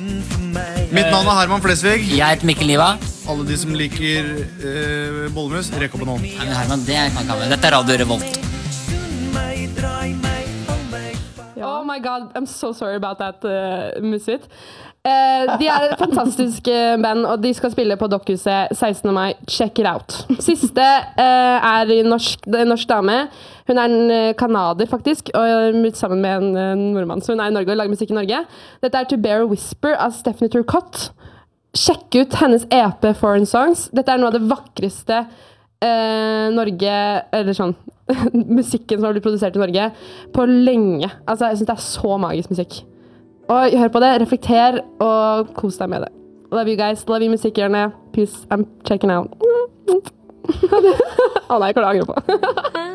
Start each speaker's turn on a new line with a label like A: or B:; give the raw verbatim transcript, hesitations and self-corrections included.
A: Mitt navn er Herman Flesvig.
B: Jeg heter Mikkel Niva.
A: Alle de som liker uh, bollemus, rekk opp en hånd.
B: Nei, men Herman, det kan ikke ha med. Dette er Radio Revolt.
C: Oh my god, I'm so sorry about that, uh, Musit. Uh, de er et fantastisk uh, band, og de skal spille på Dokkhuset sekstende mai. Check it out. Siste uh, er en norsk, en norsk dame. Hun er en uh, kanader, faktisk, og uh, sammen med en uh, nordmann. Så hun er i Norge og lager musikk i Norge. Dette er To Bear a Whisper av Stephanie Turcotte. Sjekk ut hennes E P Foreign Songs. Dette er noe av det vakreste uh, Norge, eller sånn, musikken som har blitt produsert i Norge, på lenge. Altså, jeg synes det er så magisk musikk. Og hør på det, reflekter og kos deg med det. Love you guys, love you musikkhjørne. Peace, I'm checking out. Å nei, jeg kan angre på.